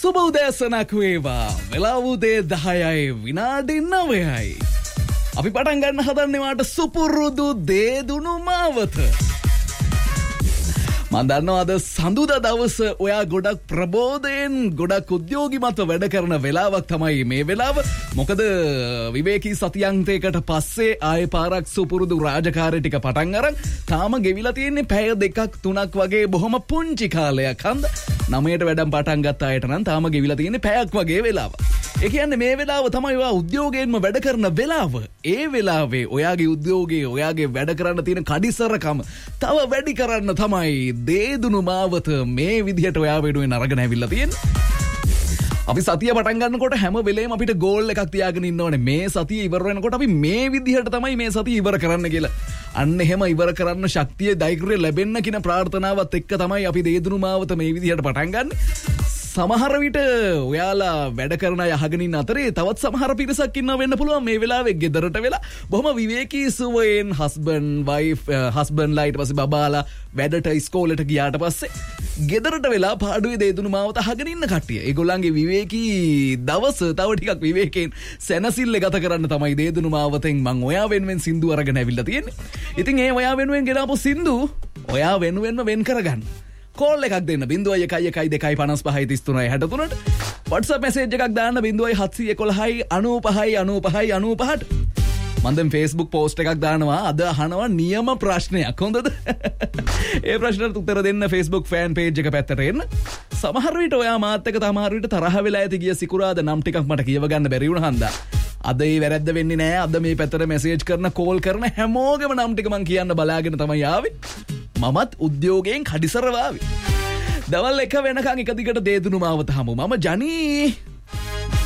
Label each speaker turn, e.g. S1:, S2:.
S1: සුබ උදෑසනක් වේවා. වෙලාව උදේ 10යි විනාඩි 9යි. අපි පටන් ගන්න හදන්නේ වාට සුපුරුදු දේදුණු මාවත. මම දන්නවා අද සඳුදා දවස ඔයා ගොඩක් ප්‍රබෝධයෙන් ගොඩක් උද්‍යෝගිමත්ව වැඩ කරන වෙලාවක් තමයි මේ වෙලාව. මොකද විවේකී සතියන්තයකට පස්සේ ආයේ පාරක් සුපුරුදු රාජකාරී ටික පටන් අරන් තාම ගෙවිලා තියෙන්නේ පැය 2ක් 3ක් වගේ බොහොම පුංචි කාලයක්. හන්ද 9ට වැඩම පටන් ගත්ත අයට නම් තාම ගෙවිලා තියෙන්නේ පැයක් වගේ වෙලාවක්. ඒ කියන්නේ මේ වෙලාව තමයි ඔයා උද්‍යෝගයෙන්ම වැඩ කරන වෙලාව. ඒ වෙලාවේ ඔයාගේ උද්‍යෝගයේ ඔයාගේ වැඩ කරන්න තියෙන කඩිසරකම තව වැඩි කරන්න තමයි දේදුණු මාවත මේ විදිහට ඔයා වෙනුවෙන් අරගෙන ඇවිල්ලා තියෙන්නේ. අපි සතිය පටන් ගන්නකොට හැම වෙලේම අපිට ගෝල් එකක් තියාගෙන ඉන්න ඕනේ. මේ සතිය ඉවර වෙනකොට අපි මේ විදිහට තමයි මේ සතිය ඉවර කරන්න කියලා. අන්න එහෙම ඉවර කරන්න ශක්තිය ධෛර්යය ලැබෙන්න කියන ප්‍රාර්ථනාවත් එක්ක තමයි අපි දේදුණු මාවත මේ විදිහට පටන් ගන්න. සමහර විට ඔයාලා වැඩ කරන අය අහගෙන ඉන්න අතරේ තවත් සමහර පිරිසක් ඉන්නව වෙන්න පුළුවන් මේ වෙලාවේ ගෙදරට වෙලා බොහොම විවේකී සුවයෙන් හස්බන්ඩ්ලා ඊට පස්සේ බබාලා වැඩට ඉස්කෝලේට ගියාට පස්සේ ගෙදරට වෙලා පාඩුවේ දේදුණු මාවත අහගෙන ඉන්න කට්ටිය. ඒගොල්ලන්ගේ විවේකී දවස තව ටිකක් විවේකයෙන් සැනසille ගත කරන්න තමයි දේදුණු මාවතෙන් මම ඔයා වෙනුවෙන් සින්දු අරගෙන ඇවිල්ලා තියෙන්නේ. ඉතින් ඒ ඔයා වෙනුවෙන් ගෙනාපු සින්දු ඔයා වෙනුවෙන්ම වෙන් කරගන්න. කෝල් එකක් දෙන්න 0112553363ට WhatsApp message එකක් දාන්න 0711959595 මම දැන් Facebook post එකක් දානවා අද අහනවා නියම ප්‍රශ්නයක් හොඳද ඒ ප්‍රශ්නට උත්තර දෙන්න Facebook fan page එක පැත්තට එන්න සමහර විට ඔයා මාත් එක්ක සමහර විට තරහ වෙලා ඇති ගිය සිකුරාද නම් ටිකක් මට කියව ගන්න බැරි වුණා හන්දා අද ඒ වැරද්ද වෙන්නේ නැහැ අද මේ පැත්තට message කරන කෝල් කරන හැමෝගෙම නම් ටික මම කියන්න බලාගෙන තමයි ආවේ මමත් උද්‍යෝගයෙන් කඩිසරවාවි. දවල් 1 වෙනකන් එක දිගට දේදුණු මාවත හමු. මම ජනී